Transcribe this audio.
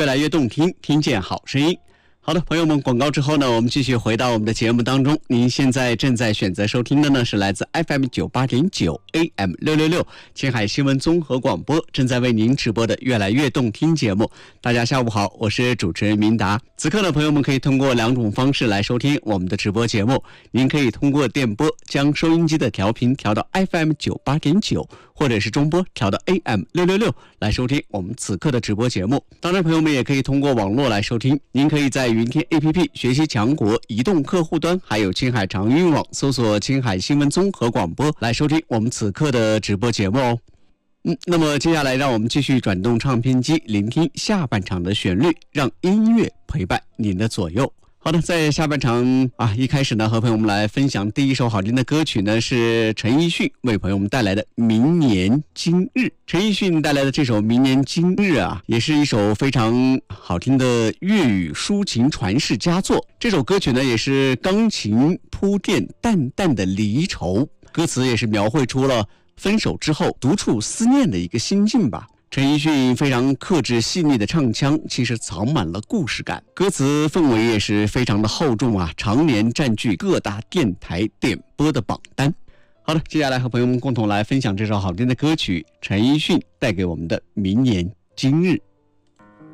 越来越动听，听见好声音。好的，朋友们，广告之后呢，我们继续回到我们的节目当中。您现在正在选择收听的呢，是来自 FM98.9 AM666 青海新闻综合广播正在为您直播的越来越动听节目。大家下午好，我是主持人明达。此刻呢，朋友们可以通过两种方式来收听我们的直播节目。您可以通过电波将收音机的调频调到 FM98.9，或者是中波调到 AM666 来收听我们此刻的直播节目。当然，朋友们也可以通过网络来收听。您可以在云听 APP 学习强国移动客户端，还有青海长运网搜索青海新闻综合广播来收听我们此刻的直播节目哦。那么接下来让我们继续转动唱片机，聆听下半场的旋律，让音乐陪伴您的左右。好的，在下半场一开始呢，和朋友们来分享第一首好听的歌曲呢，是陈奕迅为朋友们带来的《明年今日》。陈奕迅带来的这首《明年今日》也是一首非常好听的粤语抒情传世佳作。这首歌曲呢，也是钢琴铺垫淡淡的离愁，歌词也是描绘出了分手之后独处思念的一个心境吧。陈奕迅非常克制细腻的唱腔，其实藏满了故事感，歌词氛围也是非常的厚重常年占据各大电台点播的榜单。好的，接下来和朋友们共同来分享这首好听的歌曲，陈奕迅带给我们的《明年今日》。